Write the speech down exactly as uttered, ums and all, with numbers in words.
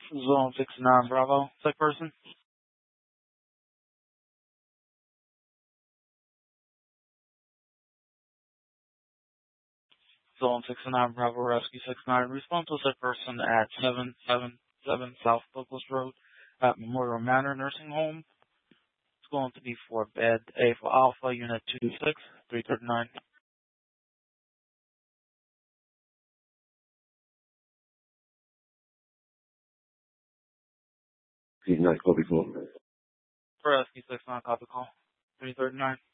Zone sixty-nine Bravo, sick person. Zone sixty-nine Bravo Rescue sixty-nine. Respond to a sick person at seven seven seven South Douglas Road at Memorial Manor Nursing Home. It's going to be for bed A for Alpha, Unit two six three thirty-nine. He's not copy for. Rescue sixty-nine, copy call. three thirty-nine.